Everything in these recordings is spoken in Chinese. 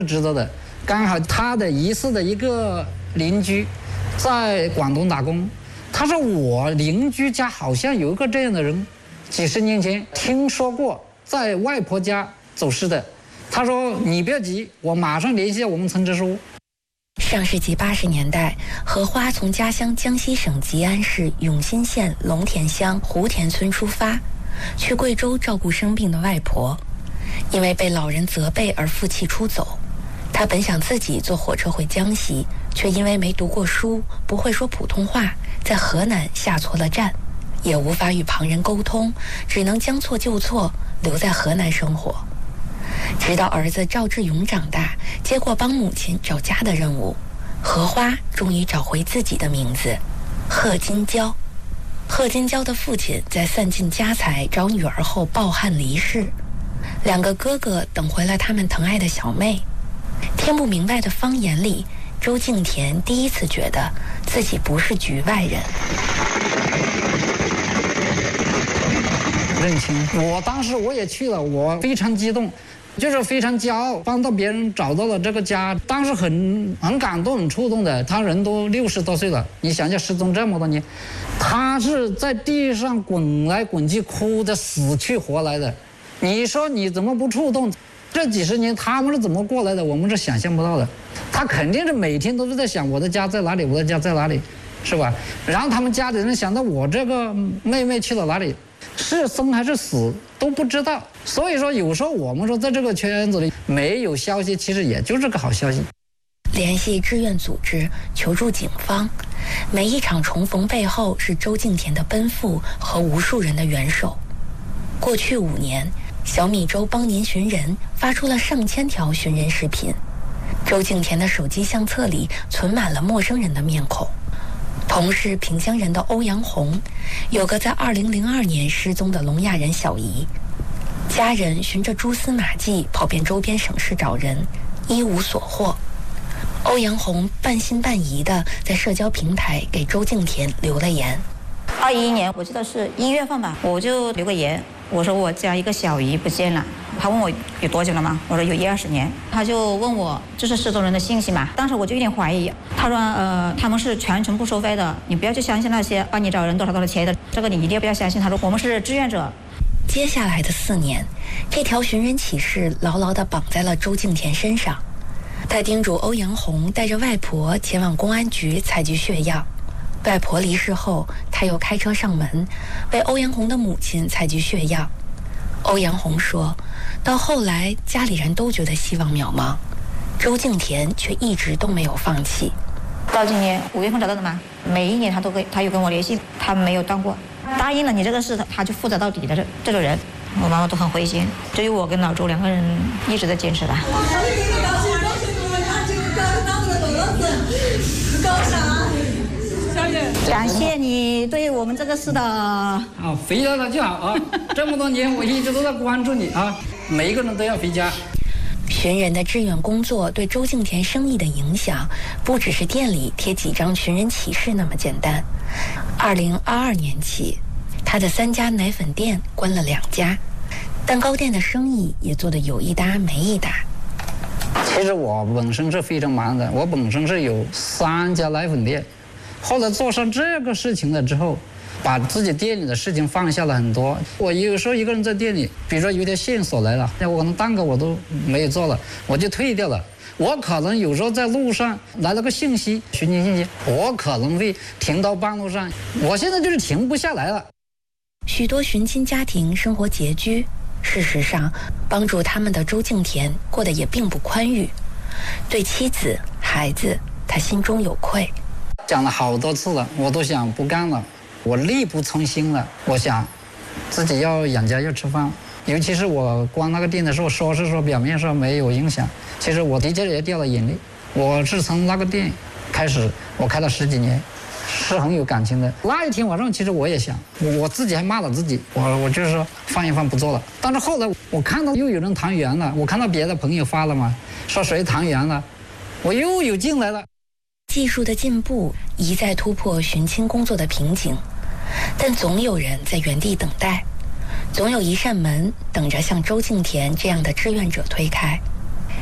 知道的。刚好他的疑似的一个邻居在广东打工，他说我邻居家好像有一个这样的人，几十年前听说过在外婆家走失的。他说你不要急，我马上联系我们村支书。 上世纪80年代，何花从家乡江西省吉安市永新县龙田乡湖田村出发，去贵州照顾生病的外婆。因为被老人责备而负气出走，他本想自己坐火车回江西，却因为没读过书，不会说普通话，在河南下错了站，也无法与旁人沟通，只能将错就错，留在河南生活。直到儿子赵志勇长大，接过帮母亲找家的任务，何花终于找回自己的名字贺金娇。贺金娇的父亲在散尽家财找女儿后抱憾离世，两个哥哥等回了他们疼爱的小妹。听不明白的方言里，周敬田第一次觉得自己不是局外人。 认亲，我当时我也去了，我非常激动，就是非常骄傲，帮到别人找到了这个家，当时很感动，很触动的。他人都60多岁了，你想想失踪这么多年，他是在地上滚来滚去，哭得死去活来的。你说你怎么不触动？这几十年他们是怎么过来的，我们是想象不到的。他肯定是每天都是在想我的家在哪里，我的家在哪里，是吧？然后他们家里人想到我这个妹妹去了哪里，是生还是死都不知道。所以说有时候我们说在这个圈子里没有消息，其实也就是个好消息。 联系志愿组织，求助警方，每一场重逢背后是周敬田的奔赴和无数人的援手。过去5年，小米粥帮您寻人发出了上千条寻人视频，周敬田的手机相册里存满了陌生人的面孔。同是萍乡人的欧阳红，有个在2002年失踪的聋哑人小姨，家人循着蛛丝马迹跑遍周边省市找人，一无所获。欧阳红半信半疑地在社交平台给周敬田留了言。 21年，我记得是1月份吧，我就留个言，我说我家一个小姨不见了。他问我有多久了吗？我说有10-20年。他就问我这是失踪人的信息嘛？当时我就有点怀疑。他说他们是全程不收费的，你不要去相信那些帮你找人多少钱的，这个你一定不要相信。他说我们是志愿者。 接下来的4年，这条寻人启事牢牢地绑在了周敬田身上。他叮嘱欧阳红带着外婆前往公安局采集血样。外婆离世后，他又开车上门，为欧阳红的母亲采集血样。欧阳红说，到后来家里人都觉得希望渺茫，周敬田却一直都没有放弃。 到今年5月份找到的嘛，每一年他有跟我联系，他没有断过。答应了你这个事，他就负责到底的这种人，我妈妈都很灰心。只有我跟老周2个人一直在坚持的。感谢你对我们这个事的回家了就好啊！这么多年我一直都在关注你啊，每一个人都要回家。 寻人的志愿工作对周敬田生意的影响，不只是店里贴几张寻人启事那么简单。2022年起，他的3家奶粉店关了2家，蛋糕店的生意也做得有一搭没一搭。 其实我本身是非常忙的，我本身是有3家奶粉店。后来做上这个事情了之后，把自己店里的事情放下了很多。我有时候一个人在店里，比如说有条线索来了，我可能蛋糕我都没有做了，我就退掉了。我可能有时候在路上来了个信息，寻亲信息，我可能会停到半路上。我现在就是停不下来了。 许多寻亲家庭生活拮据，事实上，帮助他们的周敬田过得也并不宽裕。对妻子、孩子，他心中有愧。 讲了好多次了，我都想不干了，我力不从心了。我想自己要养家要吃饭，尤其是我关那个店的时候，说是说表面上没有影响，其实我的确也掉了眼泪。我是从那个店开始，我开了10几年，是很有感情的。那一天晚上，其实我也想，我自己还骂了自己，我就是说放一放不做了。但是后来我看到又有人团圆了，我看到别的朋友发了嘛，说谁团圆了，我又有劲来了。 技术的进步一再突破寻亲工作的瓶颈，但总有人在原地等待，总有一扇门等着像周敬田这样的志愿者推开。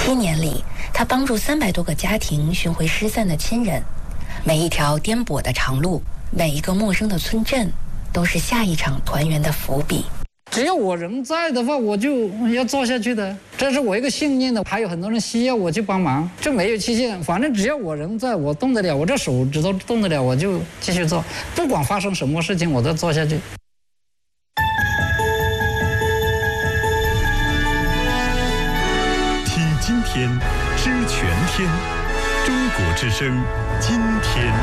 1年里，他帮助300多个家庭寻回失散的亲人。每一条颠簸的长路，每一个陌生的村镇，都是下一场团圆的伏笔。 只要我人在的话，我就要做下去的，这是我一个信念的。还有很多人需要我去帮忙，这没有期限，反正只要我人在，我动得了，我这手指头动得了，我就继续做，不管发生什么事情，我都做下去。 听今天，知全天，中国之声，今天。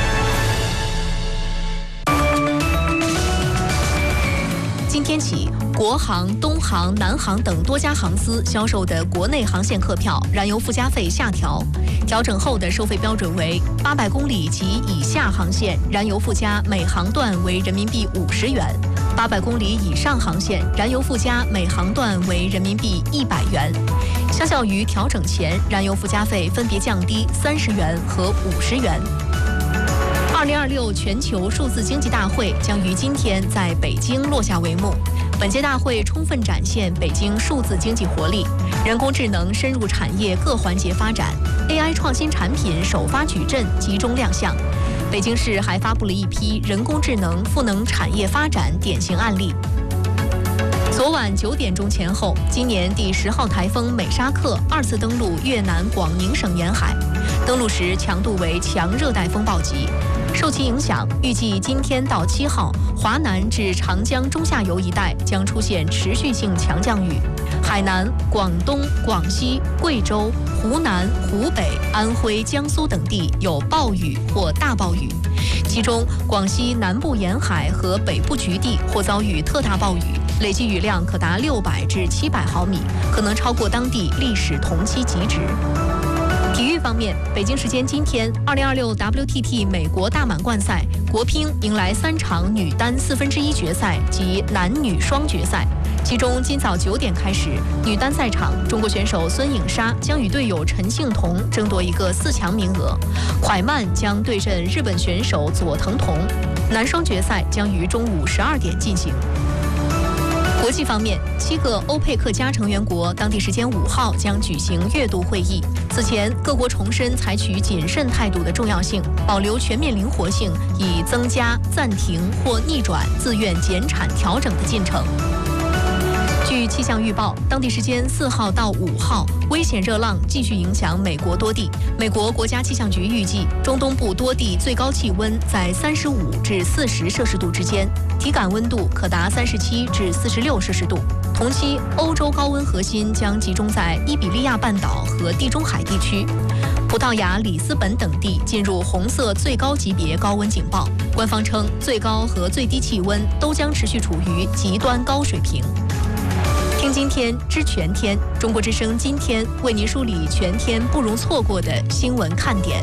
今天起，国航、东航、南航等多家航司销售的国内航线客票燃油附加费下调，调整后的收费标准为800公里及以下航线燃油附加每航段为人民币50元，800公里以上航线燃油附加每航段为人民币100元。相较于调整前，燃油附加费分别降低30元和50元。2026全球数字经济大会将于今天在北京落下帷幕。本届大会充分展现北京数字经济活力，人工智能深入产业各环节发展 ，AI 创新产品首发矩阵集中亮相。北京市还发布了一批人工智能赋能产业发展典型案例。昨晚9点钟前后，今年第10号台风美沙克2次登陆越南广宁省沿海，登陆时强度为强热带风暴级。受其影响，预计今天到7号，华南至长江中下游一带将出现持续性强降雨，海南、广东、广西、贵州、湖南、湖北、安徽、江苏等地有暴雨或大暴雨，其中广西南部沿海和北部局地或遭遇特大暴雨，累计雨量可达600至700毫米，可能超过当地历史同期极值。体育方面，北京时间今天，2026 WTT 美国大满贯赛，国乒迎来3场女单1/4决赛及男女双决赛。其中，今早9点开始，女单赛场，中国选手孙颖莎将与队友陈幸同争夺一个4强名额，蒯曼将对阵日本选手佐藤瞳。男双决赛将于中午12点进行。国际方面，7个欧佩克加成员国当地时间5号将举行月度会议。此前，各国重申采取谨慎态度的重要性，保留全面灵活性，以增加、暂停或逆转自愿减产调整的进程。据气象预报，当地时间4号到5号，危险热浪继续影响美国多地。美国国家气象局预计，中东部多地最高气温在35至40摄氏度之间，体感温度可达37至46摄氏度。同期，欧洲高温核心将集中在伊比利亚半岛和地中海地区。葡萄牙、里斯本等地进入红色最高级别高温警报。官方称，最高和最低气温都将持续处于极端高水平。听今天知全天，中国之声今天为您梳理全天不容错过的新闻看点。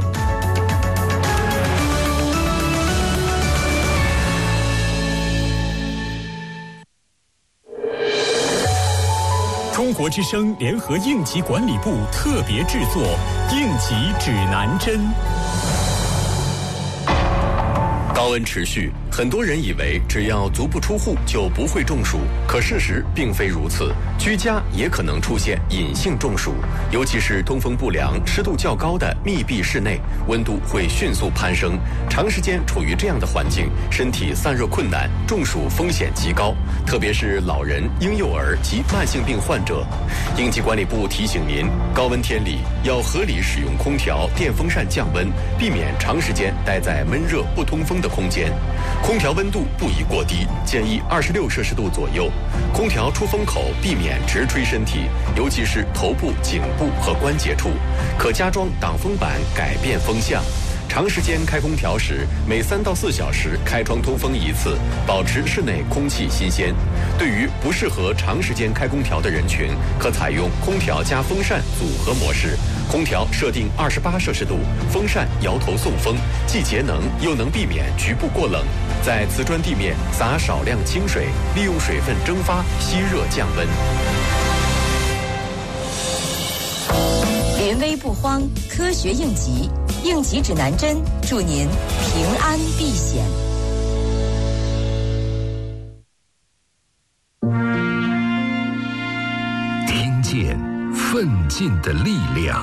中国之声联合应急管理部特别制作《应急指南针》。高温持续，很多人以为只要足不出户就不会中暑，可事实并非如此。居家也可能出现隐性中暑，尤其是通风不良、湿度较高的密闭室内，温度会迅速攀升。长时间处于这样的环境，身体散热困难，中暑风险极高，特别是老人、婴幼儿及慢性病患者。应急管理部提醒您，高温天里要合理使用空调、电风扇降温，避免长时间待在闷热不通风的空间。空调温度不宜过低，建议26摄氏度左右。空调出风口避免直吹身体，尤其是头部、颈部和关节处，可加装挡风板改变风向。长时间开空调时，每3到4小时开窗通风1次，保持室内空气新鲜。对于不适合长时间开空调的人群，可采用空调加风扇组合模式。空调设定28摄氏度，风扇摇头送风，既节能又能避免局部过冷。在瓷砖地面撒少量清水，利用水分蒸发吸热降温。 临危不慌，科学应急，应急指南针，祝您平安避险。 听见奋奋进的力量。